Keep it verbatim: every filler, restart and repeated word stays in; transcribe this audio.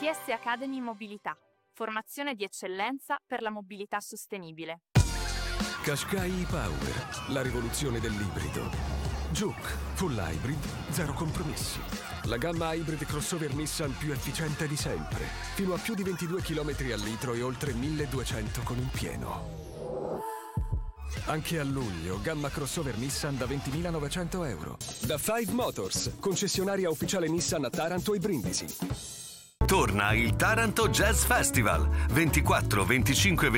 T S Academy Mobilità. Formazione di eccellenza per la mobilità sostenibile. Qashqai e-Power, la rivoluzione dell'ibrido. Juke, full hybrid, zero compromessi. La gamma hybrid crossover Nissan più efficiente di sempre. Fino a più di ventidue chilometri al litro e oltre milleduecento con il pieno. Anche a luglio, gamma crossover Nissan da ventimilanovecento euro. Da Five Motors, concessionaria ufficiale Nissan a Taranto e Brindisi. Torna il Taranto Jazz Festival, ventiquattro, venticinque